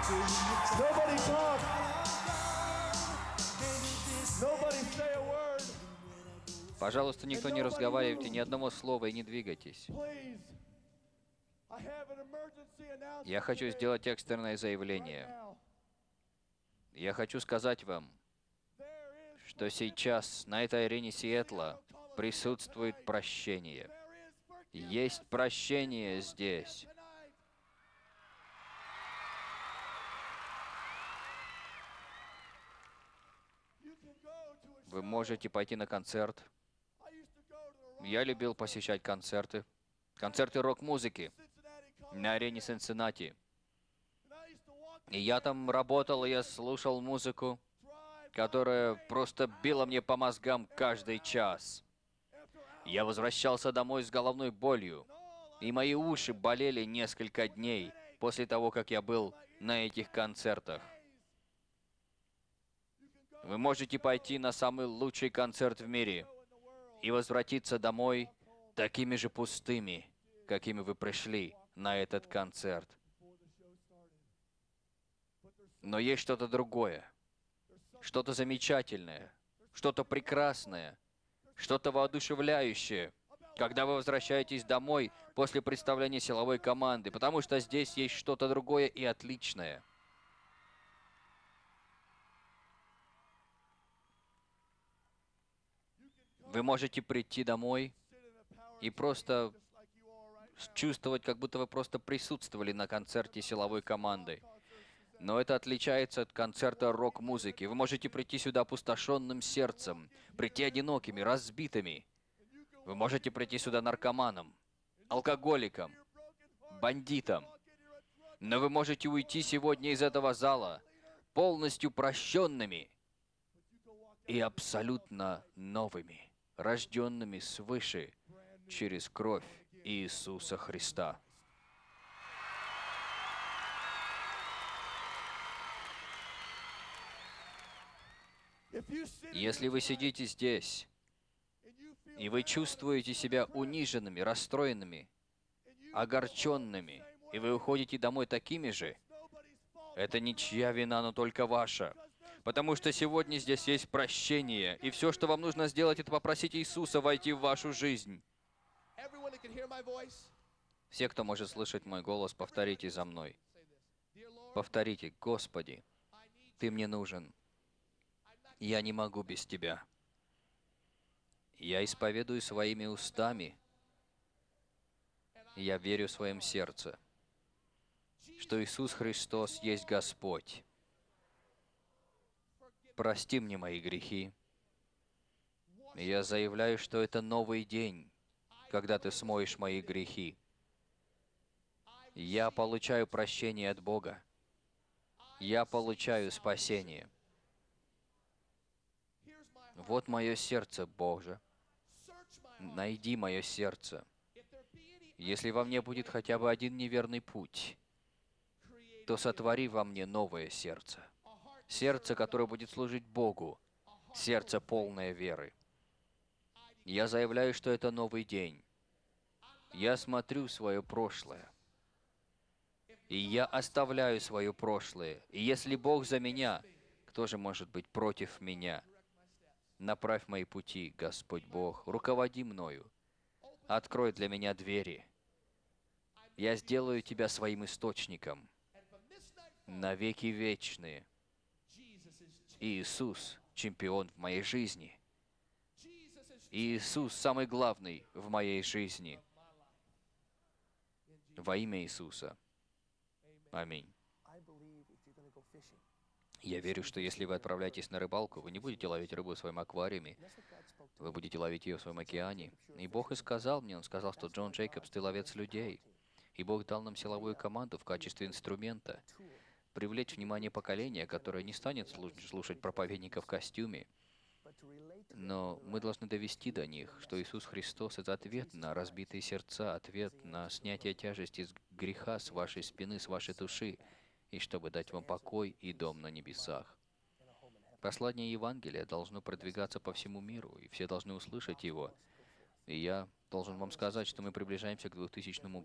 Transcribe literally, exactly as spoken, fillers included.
Nobody talk. Nobody say a word. Пожалуйста, никто не разговаривайте, ни одного слова и не двигайтесь. Please. I have an emergency announcement Я хочу today, сделать экстренное right заявление. now. Я хочу сказать вам, There is что сейчас на этой арене Сиэтла присутствует прощение. there is forgiveness Есть прощение здесь. tonight. You can go to a Вы show. можете пойти на концерт. I used to go to the Я rock любил concert посещать концерты. Концерты рок-музыки in Cincinnati, на арене Colorado. Цинциннати. And I used to walk И я там работал, и я слушал музыку, drive которая просто била мне по мозгам каждый час. after hour. Я возвращался домой с головной болью, и мои уши болели несколько дней после того, как я был на этих концертах. You can go Вы можете пойти на самый лучший концерт в мире in the world. и возвратиться домой такими же пустыми, какими вы пришли на этот концерт. Before the show started. But there's Но есть что-то другое, что-то замечательное, что-то прекрасное, что-то воодушевляющее, когда вы возвращаетесь домой после представления силовой команды, потому что здесь есть что-то другое и отличное. Вы можете прийти домой sit in a power и просто just like you are right now. чувствовать, как будто вы просто присутствовали на концерте силовой команды. Но это отличается от концерта рок-музыки. Вы можете прийти сюда опустошенным сердцем, прийти одинокими, разбитыми. Вы можете прийти сюда наркоманом, алкоголиком, бандитом. Но вы можете уйти сегодня из этого зала полностью прощенными и абсолютно новыми, рожденными свыше через кровь Иисуса Христа. If you sit in Если вы сидите здесь, and you feel и вы чувствуете себя униженными, расстроенными, огорченными, и вы уходите домой такими же, nobody's fault, это не чья вина, но только ваша. Потому что сегодня здесь есть прощение, и все, что вам нужно сделать, это попросить Иисуса войти в вашу жизнь. everyone that can hear my voice, Все, кто может слышать мой голос, повторите за мной. say this. Dear Lord, Повторите: «Господи, I need Ты мне нужен. I'm not Я не могу без Тебя. Я исповедую своими устами, и я верю в своем сердце, что Иисус Христос есть Господь. Прости мне мои грехи. И я заявляю, что это новый день, когда Ты смоешь мои грехи. Я получаю прощение от Бога. Я получаю спасение. here's my heart. Вот мое сердце, Боже. Search my heart. Найди мое сердце. If there be any Если во мне будет хотя бы один неверный путь, created то сотвори во мне новое сердце. a heart, Сердце, которое будет служить Богу. Сердце, полное веры. Я заявляю, что это новый день. Я смотрю свое прошлое. И я оставляю свое прошлое. И если Бог за меня, кто же может быть против меня? Направь мои пути, Господь Бог. Руководи мною. Открой для меня двери. Я сделаю Тебя своим источником. and from this night Навеки вечные. Jesus is Иисус – чемпион в моей жизни. Jesus is Иисус – самый главный в моей жизни. my life. In Jesus. Во имя Иисуса. Аминь. I believe if you're going to go fishing, Я верю, что если вы отправляетесь на рыбалку, вы не будете ловить рыбу в своем аквариуме, that's what God spoke to вы me. будете ловить ее в своем океане. И Бог и сказал мне, Он сказал, что Джон Джейкобс, ты ловец людей. И Бог дал нам силовую команду в качестве инструмента привлечь внимание поколения, которое не станет слуш- слушать проповедника в костюме, But to relate to them но in the мы должны довести до них, что Иисус Христос — это ответ на разбитые сердца, ответ на снятие тяжести с греха с вашей спины, с вашей души, и чтобы дать вам покой и дом на небесах. in a home in heaven. Послание Евангелия должно продвигаться по всему миру, и все должны услышать его. И я должен вам сказать, что мы приближаемся к двухтысячному